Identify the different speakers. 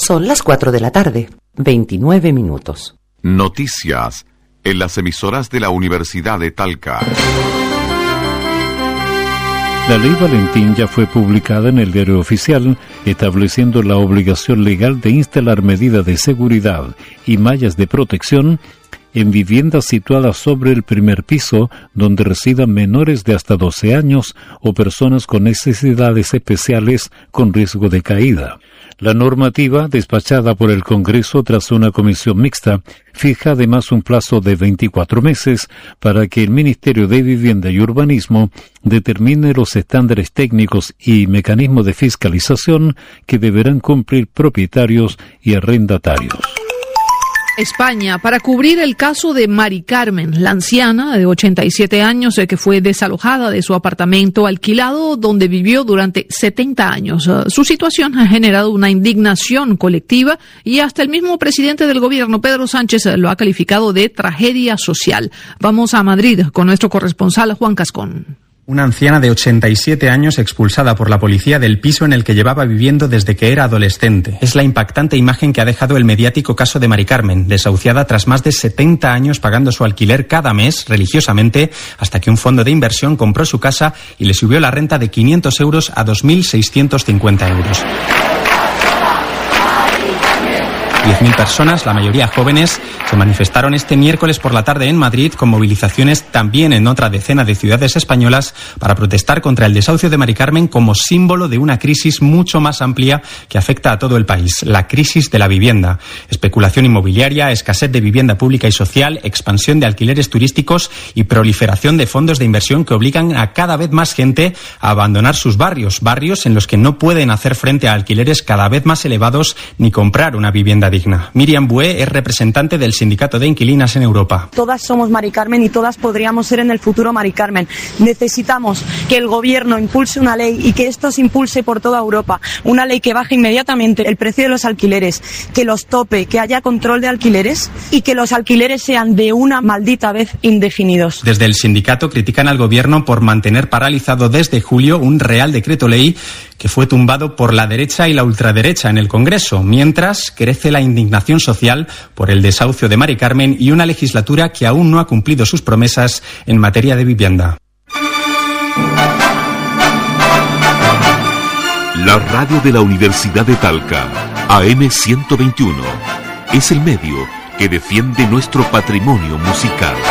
Speaker 1: Son las 4 de la tarde, 29 minutos.
Speaker 2: Noticias en las emisoras de la Universidad de Talca.
Speaker 3: La Ley Valentín ya fue publicada en el Diario Oficial, estableciendo la obligación legal de instalar medidas de seguridad y mallas de protección en viviendas situadas sobre el primer piso, donde residan menores de hasta 12 años o personas con necesidades especiales con riesgo de caída. La normativa, despachada por el Congreso tras una comisión mixta, fija además un plazo de 24 meses para que el Ministerio de Vivienda y Urbanismo determine los estándares técnicos y mecanismos de fiscalización que deberán cumplir propietarios y arrendatarios.
Speaker 4: España, para cubrir el caso de Mari Carmen, la anciana de 87 años que fue desalojada de su apartamento alquilado donde vivió durante 70 años. Su situación ha generado una indignación colectiva y hasta el mismo presidente del gobierno, Pedro Sánchez, lo ha calificado de tragedia social. Vamos a Madrid con nuestro corresponsal Juan Cascón.
Speaker 5: Una anciana de 87 años expulsada por la policía del piso en el que llevaba viviendo desde que era adolescente. Es la impactante imagen que ha dejado el mediático caso de Mari Carmen, desahuciada tras más de 70 años pagando su alquiler cada mes religiosamente, hasta que un fondo de inversión compró su casa y le subió la renta de 500 euros a 2.650 euros. 10.000 personas, la mayoría jóvenes, se manifestaron este miércoles por la tarde en Madrid con movilizaciones también en otra decena de ciudades españolas para protestar contra el desahucio de Mari Carmen como símbolo de una crisis mucho más amplia que afecta a todo el país, la crisis de la vivienda. Especulación inmobiliaria, escasez de vivienda pública y social, expansión de alquileres turísticos y proliferación de fondos de inversión que obligan a cada vez más gente a abandonar sus barrios en los que no pueden hacer frente a alquileres cada vez más elevados ni comprar una vivienda digna. Miriam Bué es representante del Sindicato de Inquilinas en Europa.
Speaker 6: Todas somos Mari Carmen y todas podríamos ser en el futuro Mari Carmen. Necesitamos que el gobierno impulse una ley y que esto se impulse por toda Europa. Una ley que baje inmediatamente el precio de los alquileres, que los tope, que haya control de alquileres y que los alquileres sean de una maldita vez indefinidos.
Speaker 5: Desde el sindicato critican al gobierno por mantener paralizado desde julio un Real Decreto Ley que fue tumbado por la derecha y la ultraderecha en el Congreso, mientras crece la indignación social por el desahucio de Mari Carmen y una legislatura que aún no ha cumplido sus promesas en materia de vivienda.
Speaker 2: La radio de la Universidad de Talca, AM 121, es el medio que defiende nuestro patrimonio musical.